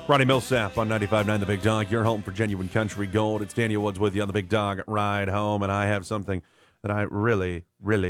Ronnie Millsap on 95.9 The Big Dog. Your home for genuine country gold. It's Daniel Woods with you on The Big Dog Ride Home, and I have something that I really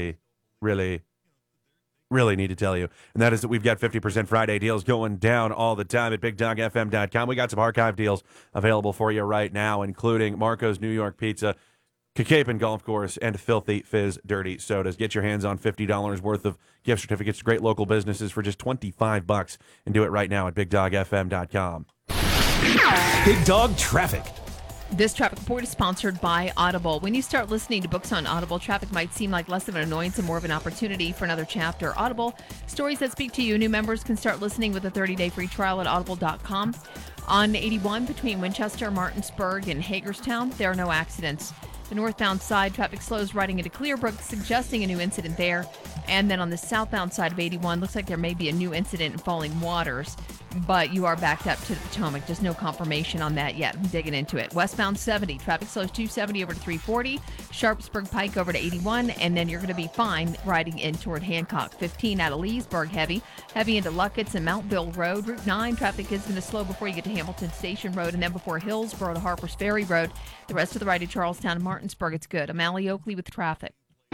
need to tell you, and that is that we've got 50% Friday deals going down all the time at BigDogFM.com. We got some archive deals available for you right now, including Marco's New York Pizza, Kakapen Golf Course, and Filthy Fizz Dirty Sodas. Get your hands on $50 worth of gift certificates to great local businesses for just $25, and do it right now at BigDogFM.com. Big Dog Traffic. This traffic report is sponsored by Audible. When you start listening to books on Audible, traffic might seem like less of an annoyance and more of an opportunity for another chapter. Audible, stories that speak to you. New members can start listening with a 30-day free trial at audible.com. On 81 between Winchester, Martinsburg, and Hagerstown, there are no accidents. The northbound side, traffic slows riding into Clearbrook, suggesting a new incident there. And then on the southbound side of 81, looks like there may be a new incident in Falling Waters, but you are backed up to the Potomac. Just no confirmation on that yet. I'm digging into it. Westbound 70, traffic slows 270 over to 340, Sharpsburg Pike over to 81, and then you're going to be fine riding in toward Hancock. 15 out of Leesburg heavy into Luckett's and Mount Bill Road. Route 9, traffic is going to slow before you get to Hamilton Station Road, and then before Hillsborough to Harpers Ferry Road. The rest of the ride to Charlestown and Martinsburg, it's good. I'm Allie Oakley with traffic.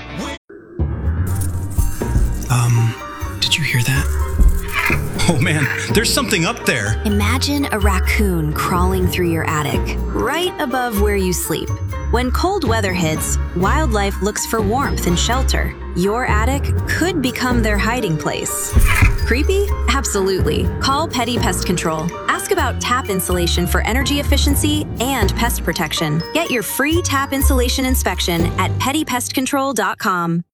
Did you hear that? Oh man, there's something up there. Imagine a raccoon crawling through your attic, right above where you sleep. When cold weather hits, wildlife looks for warmth and shelter. Your attic could become their hiding place. Creepy? Absolutely. Call Petty Pest Control. Ask about tap insulation for energy efficiency and pest protection. Get your free tap insulation inspection at pettypestcontrol.com.